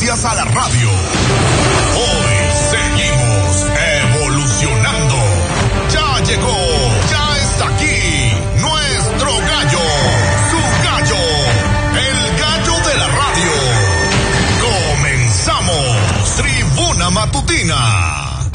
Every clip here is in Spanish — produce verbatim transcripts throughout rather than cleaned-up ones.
gracias a la radio. Hoy seguimos evolucionando. Ya llegó, ya está aquí, nuestro gallo, su gallo, el gallo de la radio. Comenzamos, Tribuna Matutina.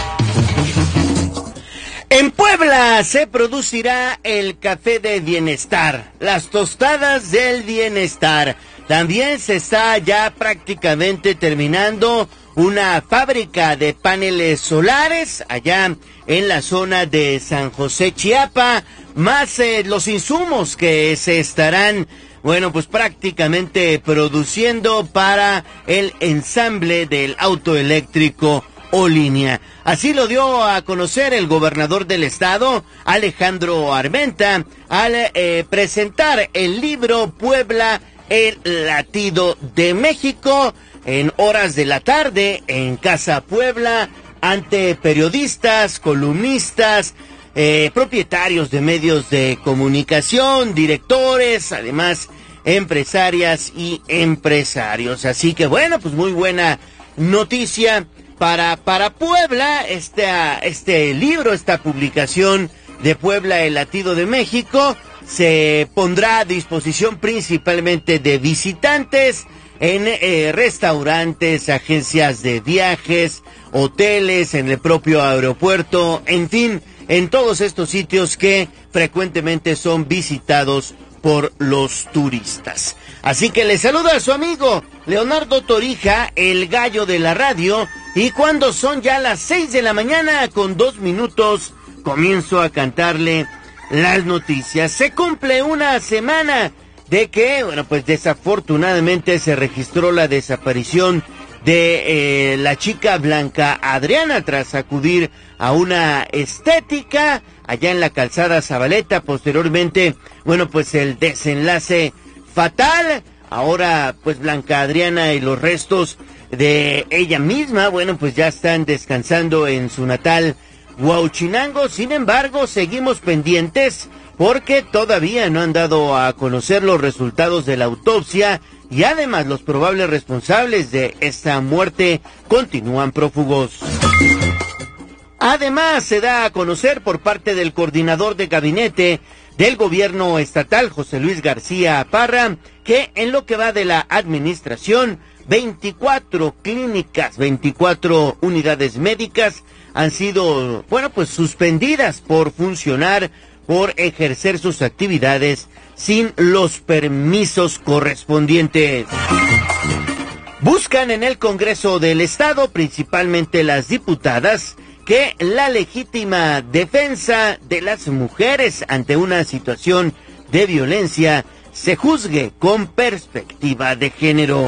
En Puebla se producirá el café de bienestar, las tostadas del bienestar. También se está ya prácticamente terminando una fábrica de paneles solares allá en la zona de San José, Chiapa, más eh, los insumos que se estarán, bueno, pues prácticamente produciendo para el ensamble del auto eléctrico o línea. Así lo dio a conocer el gobernador del estado, Alejandro Armenta, al eh, presentar el libro Puebla, el latido de México, en horas de la tarde en Casa Puebla, ante periodistas, columnistas, eh, propietarios de medios de comunicación, directores, además empresarias y empresarios. Así que bueno, pues muy buena noticia para para Puebla, este, este libro, esta publicación de Puebla, el latido de México, se pondrá a disposición principalmente de visitantes en eh, restaurantes, agencias de viajes, hoteles, en el propio aeropuerto, en fin, en todos estos sitios que frecuentemente son visitados por los turistas. Así que le saluda a su amigo Leonardo Torija, el gallo de la radio, y cuando son ya las seis de la mañana con dos minutos, comienzo a cantarle las noticias. Se cumple una semana de que, bueno, pues desafortunadamente se registró la desaparición de eh, la chica Blanca Adriana tras acudir a una estética allá en la calzada Zabaleta. Posteriormente, bueno, pues el desenlace fatal. Ahora, pues Blanca Adriana y los restos de ella misma, bueno, pues ya están descansando en su natal Huauchinango. Sin embargo, seguimos pendientes porque todavía no han dado a conocer los resultados de la autopsia y además los probables responsables de esta muerte continúan prófugos. Además, se da a conocer por parte del coordinador de gabinete del gobierno estatal, José Luis García Parra, que en lo que va de la administración, veinticuatro clínicas, veinticuatro unidades médicas han sido, bueno, pues suspendidas por funcionar, por ejercer sus actividades sin los permisos correspondientes. Buscan en el Congreso del Estado, principalmente las diputadas, que la legítima defensa de las mujeres ante una situación de violencia se juzgue con perspectiva de género.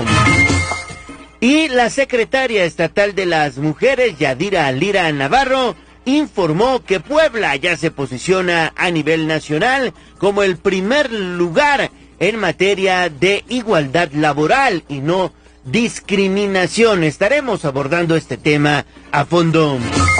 Y la secretaria estatal de las mujeres, Yadira Lira Navarro, informó que Puebla ya se posiciona a nivel nacional como el primer lugar en materia de igualdad laboral y no discriminación. Estaremos abordando este tema a fondo.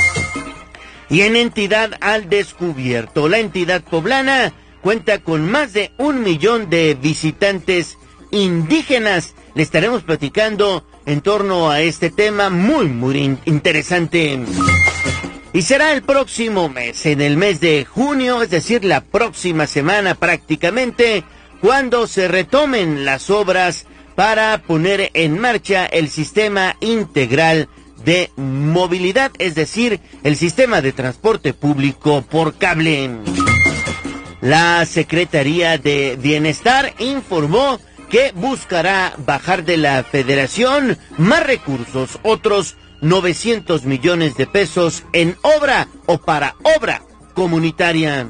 Y en Entidad al Descubierto, la entidad poblana cuenta con más de un millón de visitantes indígenas. Le estaremos platicando en torno a este tema muy, muy interesante. Y será el próximo mes, en el mes de junio, es decir, la próxima semana prácticamente, cuando se retomen las obras para poner en marcha el sistema integral de movilidad, es decir, el sistema de transporte público por cable. La Secretaría de Bienestar informó que buscará bajar de la Federación más recursos, otros novecientos millones de pesos en obra o para obra comunitaria.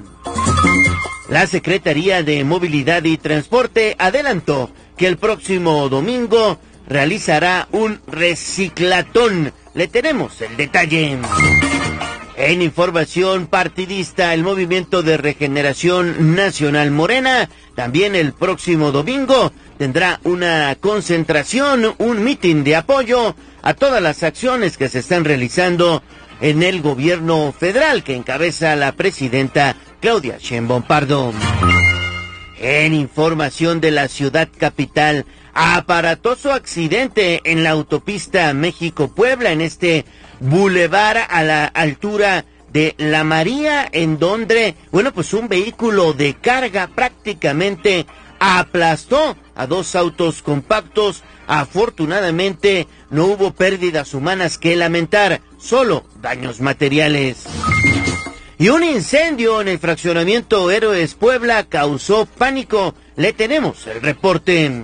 La Secretaría de Movilidad y Transporte adelantó que el próximo domingo realizará un reciclatón. Le tenemos el detalle. En información partidista, el Movimiento de Regeneración Nacional Morena también el próximo domingo tendrá una concentración, un mitin de apoyo a todas las acciones que se están realizando en el gobierno federal que encabeza la presidenta Claudia Sheinbaum Pardo. En información de la ciudad capital, aparatoso accidente en la autopista México-Puebla, en este bulevar a la altura de La María, en donde, bueno, pues un vehículo de carga prácticamente aplastó a dos autos compactos. Afortunadamente no hubo pérdidas humanas que lamentar, solo daños materiales. Y un incendio en el fraccionamiento Héroes Puebla causó pánico. Le tenemos el reporte.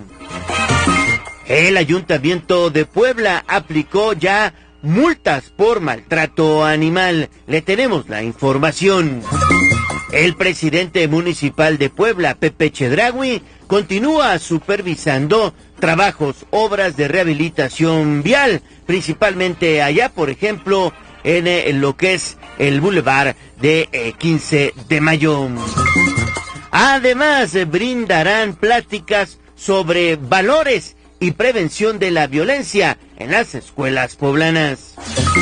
El Ayuntamiento de Puebla aplicó ya multas por maltrato animal. Le tenemos la información. El presidente municipal de Puebla, Pepe Chedraui, continúa supervisando trabajos, obras de rehabilitación vial, principalmente allá, por ejemplo, en, en lo que es el bulevar de eh, quince de mayo. Además, eh, brindarán pláticas sobre valores y prevención de la violencia en las escuelas poblanas.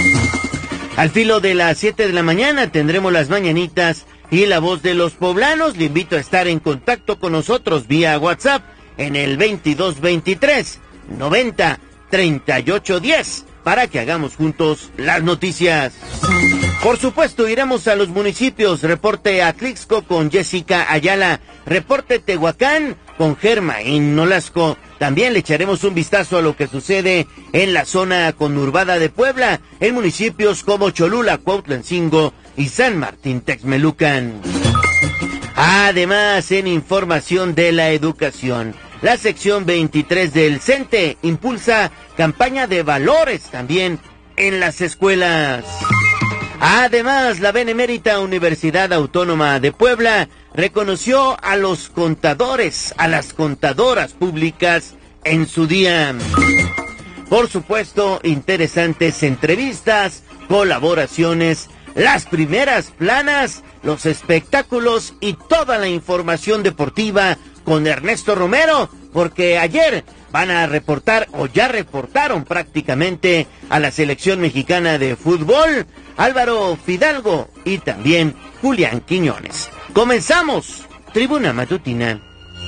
Al filo de las siete de la mañana tendremos las mañanitas y la voz de los poblanos. Le invito a estar en contacto con nosotros vía WhatsApp en el veintidós veintitrés noventa treinta y ocho diez para que hagamos juntos las noticias. Por supuesto, iremos a los municipios. Reporte Atlixco con Jessica Ayala. Reporte Tehuacán con Germaín Nolasco. También le echaremos un vistazo a lo que sucede en la zona conurbada de Puebla, en municipios como Cholula, Cuautlancingo y San Martín Texmelucan. Además, en información de la educación, la sección veintitrés del CENTE impulsa campaña de valores también en las escuelas. Además, la Benemérita Universidad Autónoma de Puebla reconoció a los contadores, a las contadoras públicas en su día. Por supuesto, interesantes entrevistas, colaboraciones, las primeras planas, los espectáculos y toda la información deportiva con Ernesto Romero, porque ayer van a reportar, o ya reportaron prácticamente, a la selección mexicana de fútbol, Álvaro Fidalgo y también Julián Quiñones. Comenzamos, Tribuna Matutina.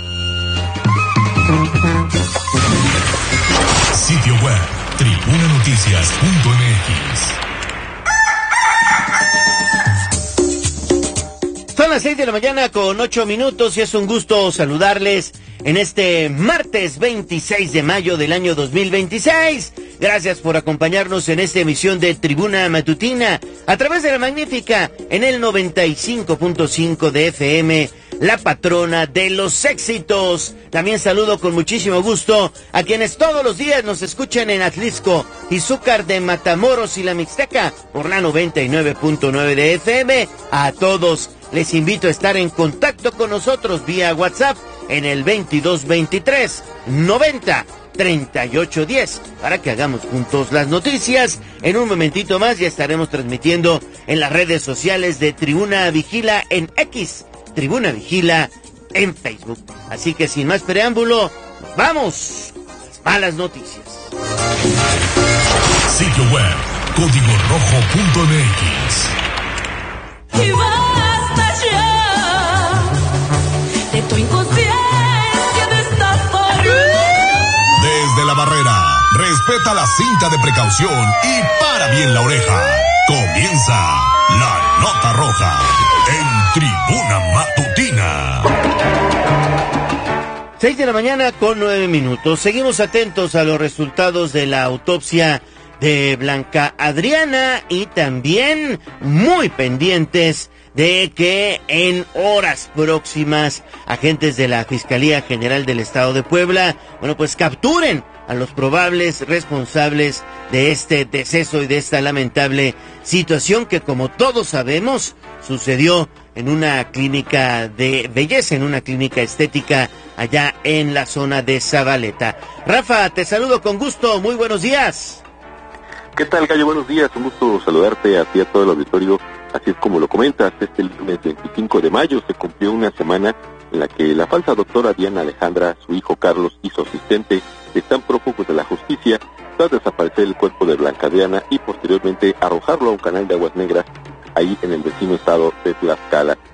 Sitio web, tribuna noticias punto m x. Son las seis de la mañana con ocho minutos y es un gusto saludarles en este martes veintiséis de mayo del año dos mil veintiséis. Gracias por acompañarnos en esta emisión de Tribuna Matutina a través de la magnífica en el noventa y cinco punto cinco de F M, la patrona de los éxitos. También saludo con muchísimo gusto a quienes todos los días nos escuchan en Atlixco, Izúcar de Matamoros y la Mixteca por la noventa y nueve punto nueve de F M. A todos les invito a estar en contacto con nosotros vía WhatsApp en el veintidós veintitrés noventa treinta y ocho diez para que hagamos juntos las noticias. En un momentito más ya estaremos transmitiendo en las redes sociales de Tribuna Vigila en X, Tribuna Vigila en Facebook. Así que sin más preámbulo, vamos a las malas noticias. Sitio web, código rojo punto m x. Y basta ya de tu inconsciencia de esta forma. Desde la barrera, respeta la cinta de precaución y para bien la oreja. Comienza la nota roja en Tribuna Matutina. Seis de la mañana con nueve minutos. Seguimos atentos a los resultados de la autopsia de Blanca Adriana y también muy pendientes de que en horas próximas agentes de la Fiscalía General del Estado de Puebla, bueno, pues capturen a los probables responsables de este deceso y de esta lamentable situación que, como todos sabemos, sucedió en una clínica de belleza, en una clínica estética allá en la zona de Zabaleta. Rafa, te saludo con gusto, muy buenos días. ¿Qué tal, Gallo? Buenos días, un gusto saludarte a ti y a todo el auditorio. Así es como lo comentas, este lunes veinticinco de mayo se cumplió una semana en la que la falsa doctora Diana Alejandra, su hijo Carlos y su asistente están prófugos de la justicia tras desaparecer el cuerpo de Blanca Adriana y posteriormente arrojarlo a un canal de aguas negras ahí en el vecino estado de Tlaxcala.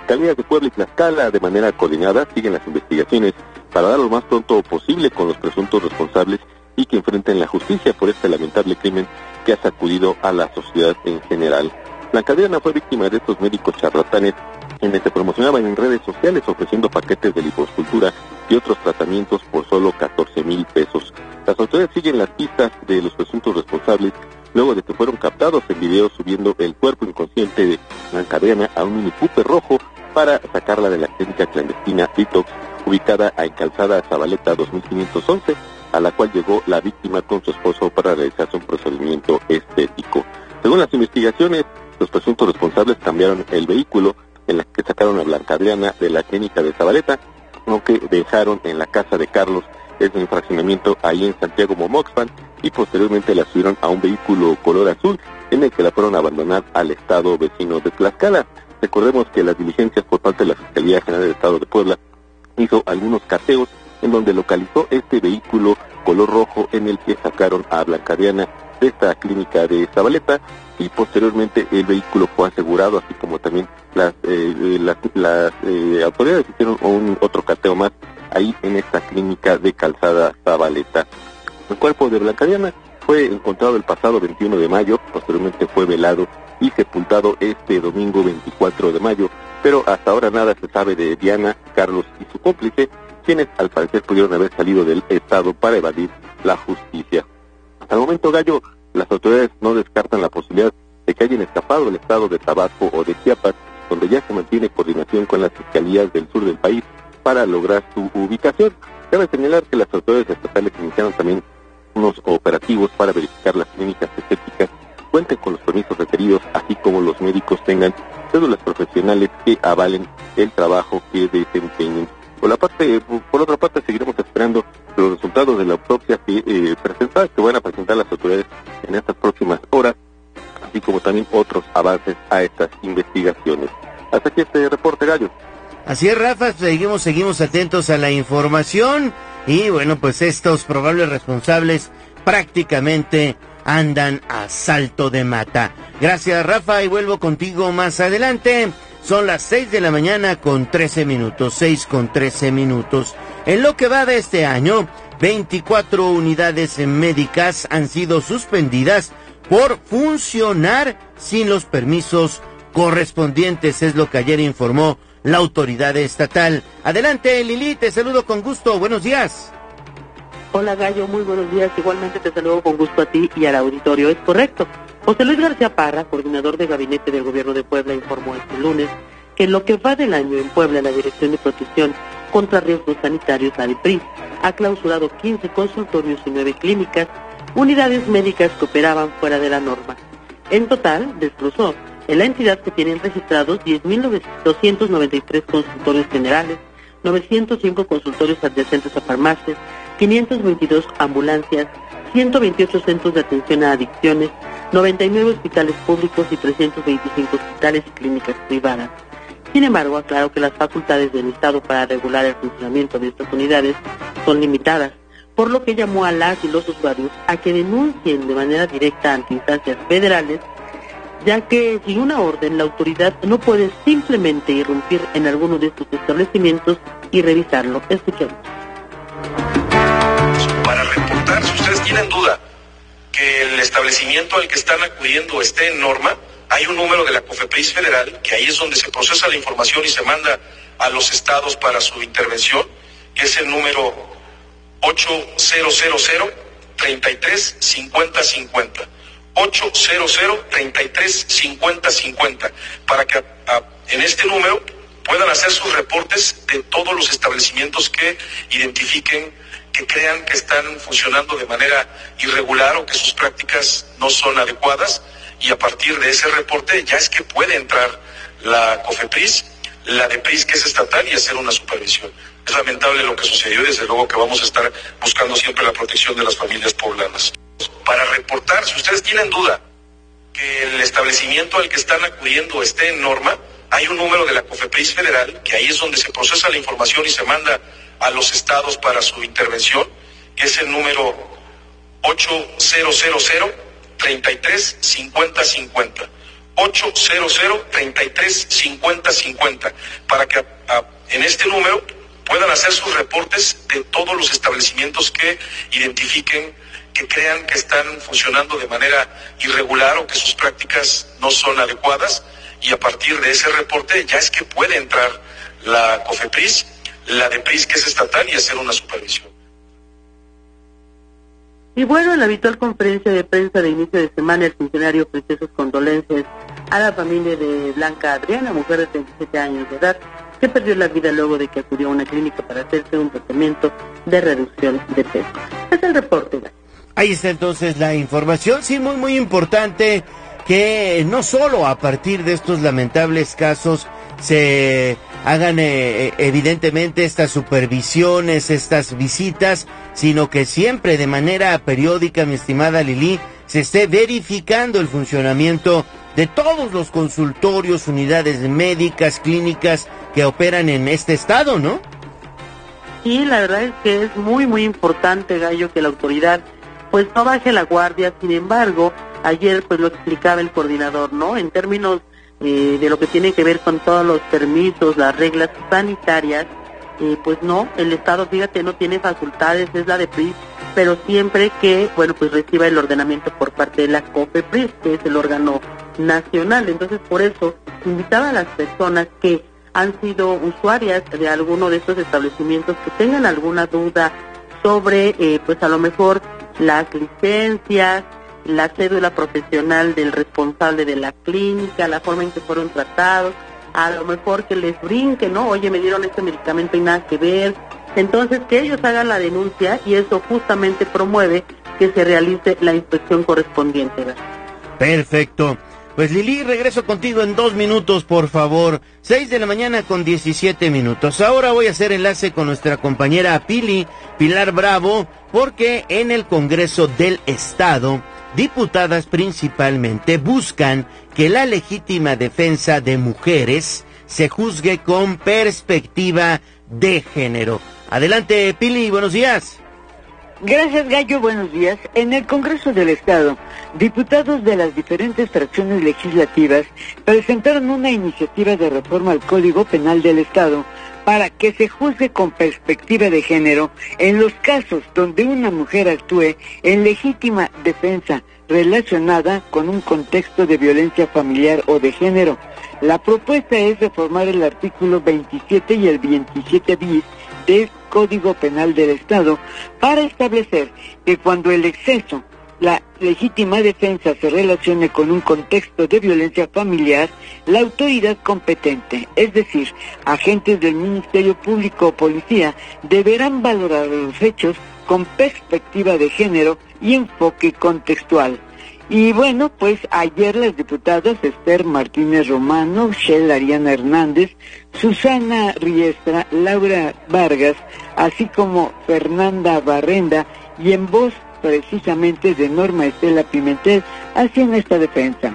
Fiscalías de Puebla y Tlaxcala, de manera coordinada, siguen las investigaciones para dar lo más pronto posible con los presuntos responsables y que enfrenten la justicia por este lamentable crimen que ha sacudido a la sociedad en general. Blanca Adriana fue víctima de estos médicos charlatanes quienes se promocionaban en redes sociales ofreciendo paquetes de liposcultura y otros tratamientos por solo catorce mil pesos. Las autoridades siguen las pistas de los presuntos responsables luego de que fueron captados en video subiendo el cuerpo inconsciente de Blanca Adriana a un Mini Cooper rojo para sacarla de la clínica clandestina Detox, ubicada en Calzada Zabaleta dos mil quinientos once, a la cual llegó la víctima con su esposo para realizarse un procedimiento estético. Según las investigaciones, los presuntos responsables cambiaron el vehículo en la que sacaron a Blanca Adriana de la clínica de Zabaleta, aunque dejaron en la casa de Carlos, es un fraccionamiento ahí en Santiago Momoxpan, y posteriormente la subieron a un vehículo color azul en el que la fueron a abandonar al estado vecino de Tlaxcala. Recordemos que las diligencias por parte de la Fiscalía General del Estado de Puebla hizo algunos cateos en donde localizó este vehículo color rojo en el que sacaron a Blanca Adriana de esta clínica de Zabaleta, y posteriormente el vehículo fue asegurado, así como también las, eh, las, las eh, autoridades hicieron un otro cateo más ahí en esta clínica de Calzada Zabaleta. El cuerpo de Blanca Adriana fue encontrado el pasado veintiuno de mayo, posteriormente fue velado y sepultado este domingo veinticuatro de mayo, pero hasta ahora nada se sabe de Diana, Carlos y su cómplice, quienes al parecer pudieron haber salido del estado para evadir la justicia. Hasta el momento, Gallo, las autoridades no descartan la posibilidad de que hayan escapado del estado de Tabasco o de Chiapas, donde ya se mantiene coordinación con las fiscalías del sur del país para lograr su ubicación. Cabe señalar que las autoridades estatales iniciaron también unos operativos para verificar las clínicas estéticas cuenten con los permisos requeridos, así como los médicos tengan cédulas profesionales que avalen el trabajo que desempeñen. Por la parte, por otra parte, seguiremos esperando los resultados de la autopsia que eh, presentar, que van a presentar las autoridades en estas próximas horas, así como también otros avances a estas investigaciones. Hasta aquí este reporte, Gallo. Así es, Rafa, seguimos, seguimos atentos a la información y bueno, pues estos probables responsables prácticamente andan a salto de mata. Gracias, Rafa, y vuelvo contigo más adelante. Son las seis de la mañana con trece minutos, seis con trece minutos. En lo que va de este año, veinticuatro unidades médicas han sido suspendidas por funcionar sin los permisos correspondientes, es lo que ayer informó la autoridad estatal. Adelante, Lili, te saludo con gusto, buenos días. Hola, Gallo, muy buenos días, igualmente te saludo con gusto a ti y al auditorio, es correcto. José Luis García Parra, coordinador de gabinete del gobierno de Puebla, informó este lunes que en lo que va del año en Puebla, la Dirección de Protección contra Riesgos Sanitarios, la DEPRIS, ha clausurado quince consultorios y nueve clínicas, unidades médicas que operaban fuera de la norma. En total, desglosó en la entidad que tienen registrados diez mil doscientos noventa y tres consultorios generales, novecientos cinco consultorios adyacentes a farmacias, quinientas veintidós ambulancias, ciento veintiocho centros de atención a adicciones, noventa y nueve hospitales públicos y trescientos veinticinco hospitales y clínicas privadas. Sin embargo, aclaró que las facultades del Estado para regular el funcionamiento de estas unidades son limitadas, por lo que llamó a las y los usuarios a que denuncien de manera directa ante instancias federales, ya que sin una orden la autoridad no puede simplemente irrumpir en alguno de estos establecimientos y revisarlo. Escuchemos. Para reportar, si ustedes tienen duda que el establecimiento al que están acudiendo esté en norma, hay un número de la COFEPRIS federal, que ahí es donde se procesa la información y se manda a los estados para su intervención, que es el número ocho cero cero cero, treinta y tres, cincuenta, cincuenta. ocho cero cero, treinta y tres, cincuenta, cincuenta, para que a, a, en este número puedan hacer sus reportes de todos los establecimientos que identifiquen, que crean que están funcionando de manera irregular o que sus prácticas no son adecuadas, y a partir de ese reporte ya es que puede entrar la COFEPRIS, la DEPRIS, que es estatal, y hacer una supervisión. Es lamentable lo que sucedió y desde luego que vamos a estar buscando siempre la protección de las familias poblanas. Para reportar, si ustedes tienen duda que el establecimiento al que están acudiendo esté en norma, hay un número de la COFEPRIS federal, que ahí es donde se procesa la información y se manda a los estados para su intervención, que es el número ocho cero cero cero, treinta y tres, cincuenta, cincuenta. ochocientos treinta y tres cincuenta cincuenta para que a, a, en este número puedan hacer sus reportes de todos los establecimientos que identifiquen, que crean que están funcionando de manera irregular o que sus prácticas no son adecuadas, y a partir de ese reporte ya es que puede entrar la COFEPRIS, la DEPRIS, que es estatal, y hacer una supervisión. Y bueno, en la habitual conferencia de prensa de inicio de semana, el funcionario ofreció sus condolencias a la familia de Blanca Adriana, mujer de treinta y siete años de edad, que perdió la vida luego de que acudió a una clínica para hacerse un tratamiento de reducción de peso. Es el reporte. Ahí está entonces la información, sí, muy muy importante, que no solo a partir de estos lamentables casos se hagan eh, evidentemente estas supervisiones, estas visitas, sino que siempre de manera periódica, mi estimada Lili, se esté verificando el funcionamiento de todos los consultorios, unidades médicas, clínicas que operan en este estado, ¿no? Sí, la verdad es que es muy muy importante, Gallo, que la autoridad pues no baje la guardia. Sin embargo, ayer pues lo explicaba el coordinador, ¿no? En términos eh, de lo que tiene que ver con todos los permisos, las reglas sanitarias, eh, pues no, el Estado, fíjate, no tiene facultades, es la DEPRIS, pero siempre que, bueno, pues reciba el ordenamiento por parte de la COFEPRIS, que es el órgano nacional. Entonces, por eso, invitaba a las personas que han sido usuarias de alguno de estos establecimientos que tengan alguna duda sobre, eh, pues a lo mejor, las licencias, la cédula profesional del responsable de la clínica, la forma en que fueron tratados, a lo mejor que les brinque, ¿no? Oye, me dieron este medicamento y nada que ver. Entonces, que ellos hagan la denuncia y eso justamente promueve que se realice la inspección correspondiente, ¿verdad? Perfecto. Pues Lili, regreso contigo en dos minutos, por favor. Seis de la mañana con diecisiete minutos. Ahora voy a hacer enlace con nuestra compañera Pili, Pilar Bravo, porque en el Congreso del Estado, diputadas principalmente buscan que la legítima defensa de mujeres se juzgue con perspectiva de género. Adelante, Pili, buenos días. Gracias, Gallo, buenos días. En el Congreso del Estado, diputados de las diferentes fracciones legislativas presentaron una iniciativa de reforma al Código Penal del Estado para que se juzgue con perspectiva de género en los casos donde una mujer actúe en legítima defensa relacionada con un contexto de violencia familiar o de género. La propuesta es reformar el artículo veintisiete y el veintisiete bis del Código Penal del Estado para establecer que cuando el exceso, la legítima defensa se relacione con un contexto de violencia familiar, la autoridad competente, es decir, agentes del Ministerio Público o Policía, deberán valorar los hechos con perspectiva de género y enfoque contextual. Y bueno, pues ayer las diputadas Esther Martínez Romano, Shell Ariana Hernández, Susana Riestra, Laura Vargas, así como Fernanda Barrenda, y en voz precisamente de Norma Estela Pimentel, hacían esta defensa.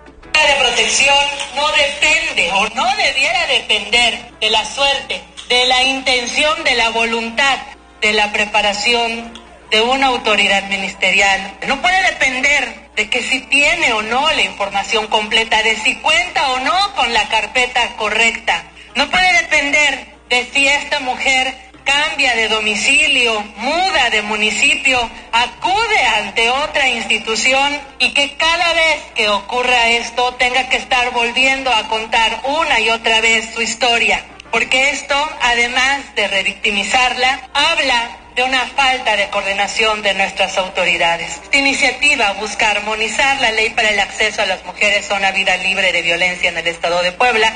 La de protección no depende o no debiera depender de la suerte, de la intención, de la voluntad, de la preparación de una autoridad ministerial. No puede depender de que si tiene o no la información completa, de si cuenta o no con la carpeta correcta. No puede depender de si esta mujer cambia de domicilio, muda de municipio, acude ante otra institución y que cada vez que ocurra esto tenga que estar volviendo a contar una y otra vez su historia. Porque esto, además de revictimizarla, habla de una falta de coordinación de nuestras autoridades. Esta iniciativa busca armonizar la ley para el acceso a las mujeres a una vida libre de violencia en el Estado de Puebla.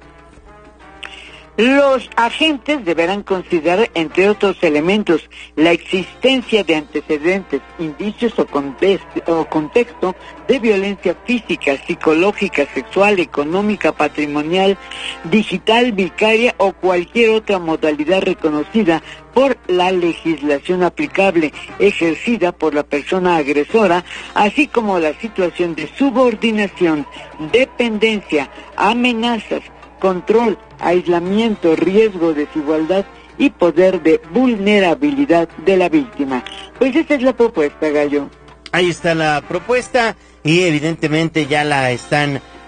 Los agentes deberán considerar, entre otros elementos, la existencia de antecedentes, indicios o contexto, o contexto de violencia física, psicológica, sexual, económica, patrimonial, digital, vicaria o cualquier otra modalidad reconocida por la legislación aplicable, ejercida por la persona agresora, así como la situación de subordinación, dependencia, amenazas, control, aislamiento, riesgo, desigualdad y poder de vulnerabilidad de la víctima. Pues esa es la propuesta, Gallo. Ahí está la propuesta y evidentemente ya la están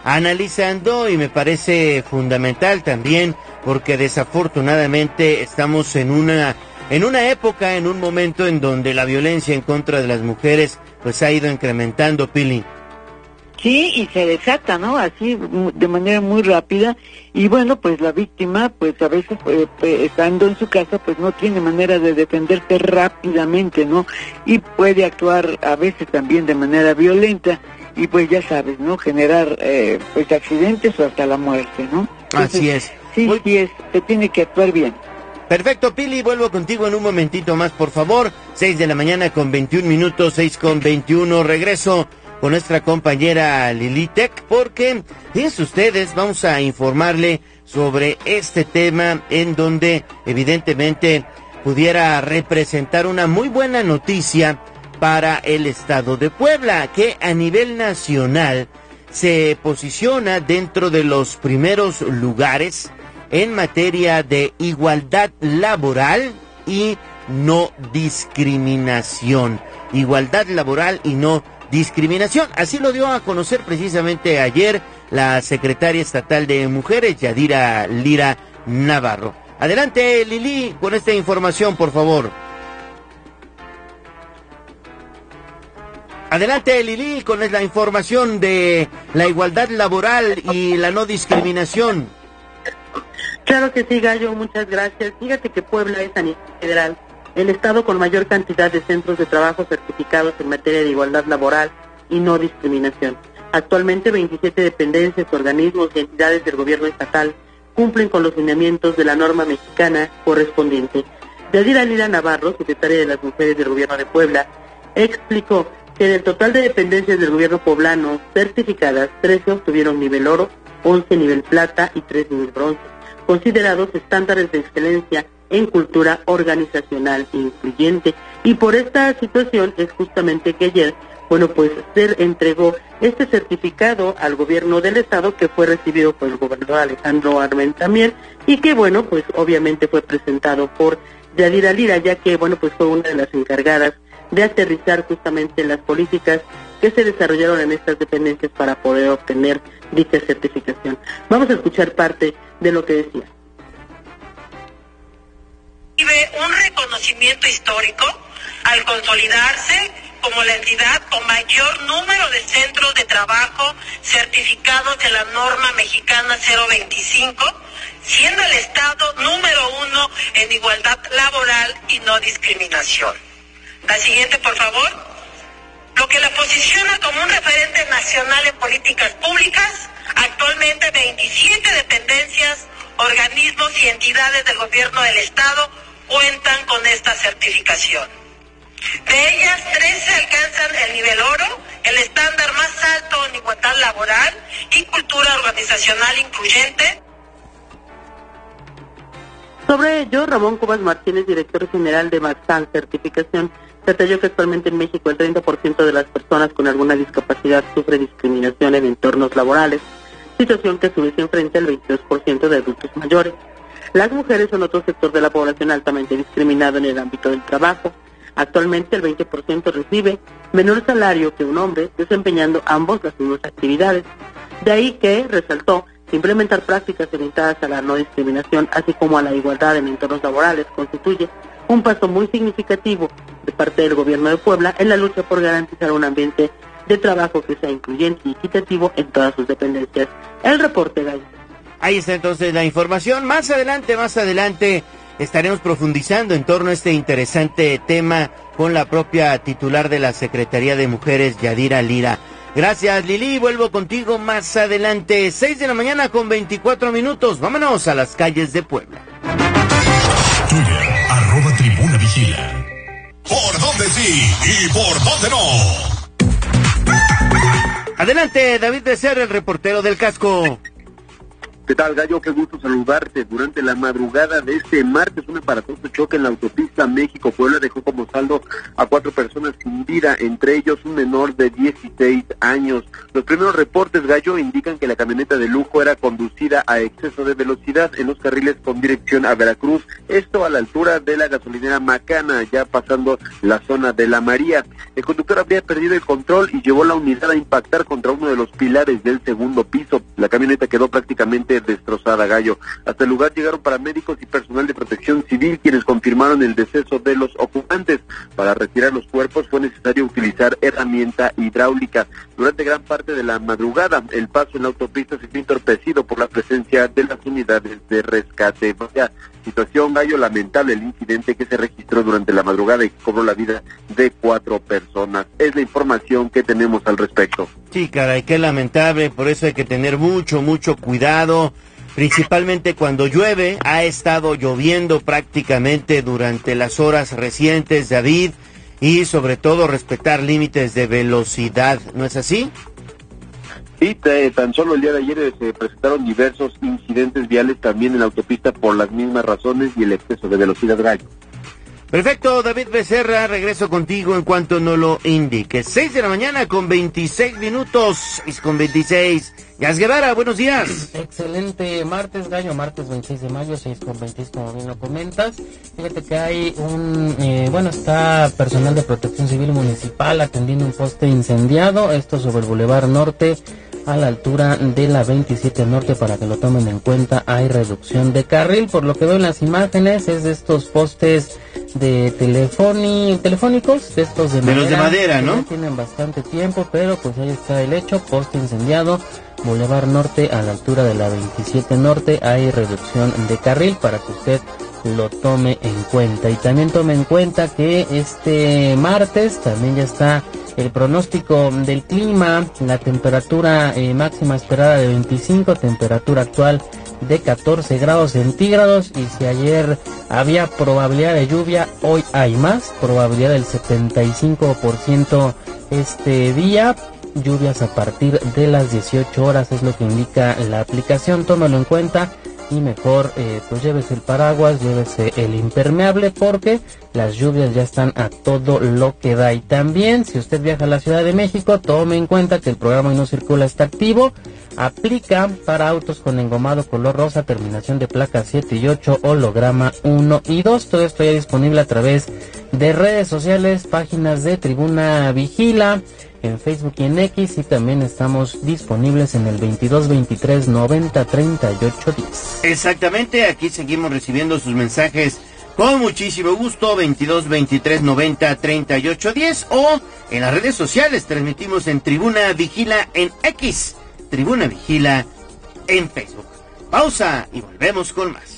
analizando y me parece fundamental también porque desafortunadamente estamos en una en una época, en un momento en donde la violencia en contra de las mujeres pues ha ido incrementando, Pili. Sí, y se desata, ¿no? Así, de manera muy rápida. Y bueno, pues la víctima, pues a veces, eh, eh, estando en su casa, pues no tiene manera de defenderse rápidamente, ¿no? Y puede actuar a veces también de manera violenta. Y pues ya sabes, ¿no? Generar, eh, pues accidentes o hasta la muerte, ¿no? Entonces, así es. Sí, Muy... sí es, se tiene que actuar bien. Perfecto, Pili, vuelvo contigo en un momentito más, por favor. Seis de la mañana con veintiún minutos, seis con veintiuno. Regreso con nuestra compañera Lili Tech, porque, fíjense ustedes, vamos a informarle sobre este tema en donde evidentemente pudiera representar una muy buena noticia para el estado de Puebla, que a nivel nacional se posiciona dentro de los primeros lugares en materia de igualdad laboral y no discriminación. Igualdad laboral y no discriminación. Así lo dio a conocer precisamente ayer la secretaria estatal de Mujeres, Yadira Lira Navarro. Adelante, Lili, con esta información, por favor. Adelante, Lili, con la información de la igualdad laboral y la no discriminación. Claro que sí, Gallo, muchas gracias. Fíjate que Puebla es a nivel federal el estado con mayor cantidad de centros de trabajo certificados en materia de igualdad laboral y no discriminación. Actualmente veintisiete dependencias, organismos y entidades del gobierno estatal cumplen con los lineamientos de la norma mexicana correspondiente. Yadira Lira Navarro, secretaria de las Mujeres del gobierno de Puebla, explicó que del total de dependencias del gobierno poblano certificadas, trece obtuvieron nivel oro, once nivel plata y tres nivel bronce, considerados estándares de excelencia en cultura organizacional incluyente. Y por esta situación es justamente que ayer, bueno, pues se entregó este certificado al gobierno del estado, que fue recibido por el gobernador Alejandro Armentamier y que, bueno, pues obviamente fue presentado por Yadira Lira, ya que, bueno, pues fue una de las encargadas de aterrizar justamente las políticas que se desarrollaron en estas dependencias para poder obtener dicha certificación. Vamos a escuchar parte de lo que decía. Un reconocimiento histórico al consolidarse como la entidad con mayor número de centros de trabajo certificados de la norma mexicana cero veinticinco, siendo el estado número uno en igualdad laboral y no discriminación. La siguiente, por favor. Lo que la posiciona como un referente nacional en políticas públicas, actualmente veintisiete dependencias, organismos y entidades del gobierno del estado cuentan con esta certificación. De ellas, trece alcanzan el nivel oro, el estándar más alto en igualdad laboral y cultura organizacional incluyente. Sobre ello, Ramón Cubas Martínez, director general de Maxan Certificación, detalló que actualmente en México el treinta por ciento de las personas con alguna discapacidad sufre discriminación en entornos laborales, situación que a su vez enfrenta el veintidós por ciento de adultos mayores. Las mujeres son otro sector de la población altamente discriminado en el ámbito del trabajo. Actualmente el veinte por ciento recibe menor salario que un hombre, desempeñando ambos las mismas actividades. De ahí que, resaltó, implementar prácticas orientadas a la no discriminación, así como a la igualdad en entornos laborales, constituye un paso muy significativo de parte del gobierno de Puebla en la lucha por garantizar un ambiente de trabajo que sea incluyente y equitativo en todas sus dependencias. El reporte, Gallo. Ahí está entonces la información. Más adelante, más adelante estaremos profundizando en torno a este interesante tema con la propia titular de la Secretaría de Mujeres, Yadira Lira. Gracias, Lili. Vuelvo contigo más adelante. Seis de la mañana con veinticuatro minutos. Vámonos a las calles de Puebla. Twitter, arroba Tribuna Vigila. ¿Por dónde sí y por dónde no? Adelante, David Becerra, el reportero del casco. ¿Qué tal, Gallo? Qué gusto saludarte. Durante la madrugada de este martes, un aparatoso choque en la autopista México-Puebla dejó como saldo a cuatro personas sin vida, entre ellos un menor de dieciséis años. Los primeros reportes, Gallo, indican que la camioneta de lujo era conducida a exceso de velocidad en los carriles con dirección a Veracruz, esto a la altura de la gasolinera Macana, ya pasando la zona de La María. El conductor habría perdido el control y llevó la unidad a impactar contra uno de los pilares del segundo piso. La camioneta quedó prácticamente destrozada, Gallo. Hasta el lugar llegaron paramédicos y personal de protección civil, quienes confirmaron el deceso de los ocupantes. Para retirar los cuerpos fue necesario utilizar herramienta hidráulica. Durante gran parte de la madrugada, el paso en la autopista se vio entorpecido por la presencia de las unidades de rescate. Vaya situación, Gallo, lamentable el incidente que se registró durante la madrugada y cobró la vida de cuatro personas. Es la información que tenemos al respecto. Sí, caray, qué lamentable, por eso hay que tener mucho, mucho cuidado, principalmente cuando llueve. Ha estado lloviendo prácticamente durante las horas recientes, David, y sobre todo respetar límites de velocidad, ¿no es así? Sí, te, tan solo el día de ayer se presentaron diversos incidentes viales también en la autopista por las mismas razones y el exceso de velocidad, Gallo. Perfecto, David Becerra, regreso contigo en cuanto no lo indique. seis de la mañana con veintiséis minutos, seis con veintiséis. Gas Guevara, buenos días. Excelente martes, Gallo, martes veintiséis de mayo, seis con veintiséis, como bien lo comentas. Fíjate que hay un, eh, bueno, está personal de protección civil municipal atendiendo un poste incendiado, esto sobre el Boulevard Norte, a la altura de la veintisiete Norte, para que lo tomen en cuenta. Hay reducción de carril, por lo que veo en las imágenes, es de estos postes de telefoni, telefónicos, de estos de madera. De los de madera, ¿no? Ya tienen bastante tiempo, pero pues ahí está el hecho, poste incendiado, Boulevard Norte, a la altura de la veintisiete Norte, hay reducción de carril para que usted lo tome en cuenta. Y también tome en cuenta que este martes también ya está el pronóstico del clima, la temperatura eh, máxima esperada de veinticinco, temperatura actual de catorce grados centígrados, y si ayer había probabilidad de lluvia, hoy hay más, probabilidad del setenta y cinco por ciento este día, lluvias a partir de las dieciocho horas, es lo que indica la aplicación, tómalo en cuenta. Y mejor, eh, pues llévese el paraguas, llévese el impermeable, porque las lluvias ya están a todo lo que da. Y también, si usted viaja a la Ciudad de México, tome en cuenta que el programa Hoy No Circula está activo. Aplica para autos con engomado color rosa, terminación de placas siete y ocho, holograma uno y dos. Todo esto ya disponible a través de redes sociales, páginas de Tribuna Vigila, en Facebook y en X, y también estamos disponibles en el veintidós veintitrés noventa treinta y ocho diez. Exactamente, aquí seguimos recibiendo sus mensajes con muchísimo gusto, veintidós veintitrés noventa treinta y ocho diez, o en las redes sociales, transmitimos en Tribuna Vigila en X, Tribuna Vigila en Facebook. Pausa y volvemos con más.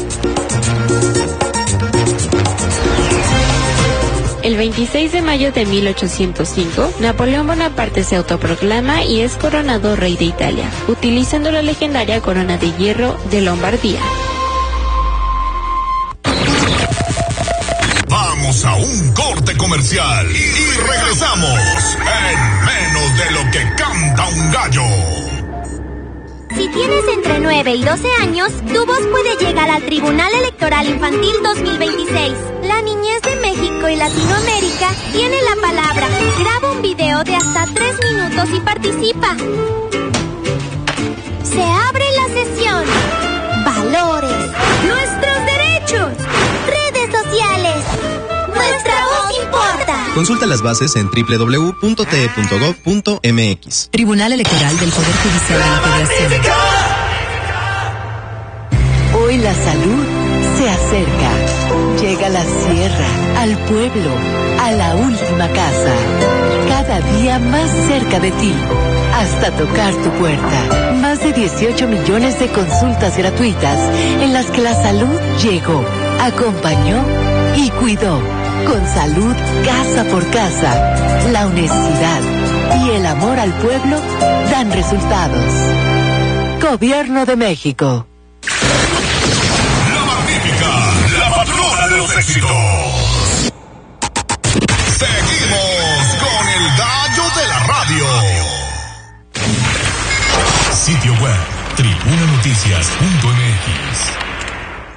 El veintiséis de mayo de mil ochocientos cinco, Napoleón Bonaparte se autoproclama y es coronado rey de Italia, utilizando la legendaria corona de hierro de Lombardía. Vamos a un corte comercial y regresamos en menos de lo que canta un gallo. Si tienes entre nueve y doce años, tu voz puede llegar al Tribunal Electoral Infantil dos mil veintiséis. La niñez de México y Latinoamérica tiene la palabra. Graba un video de hasta tres minutos y participa. Se abre la sesión. Valores. Nuestros derechos. Redes sociales. Nuestra voz importa. Consulta las bases en doble u doble u doble u punto t e punto gov punto m x. Tribunal Electoral del Poder Judicial de la Federación. Hoy la salud se acerca. Llega a la sierra, al pueblo, a la última casa. Cada día más cerca de ti, hasta tocar tu puerta. Más de dieciocho millones de consultas gratuitas en las que la salud llegó, acompañó y cuidó. Con salud casa por casa, la honestidad y el amor al pueblo dan resultados. Gobierno de México. La magnífica, la patrona de los éxitos. Seguimos con el gallo de la radio. Sitio web, tribuna noticias punto m x.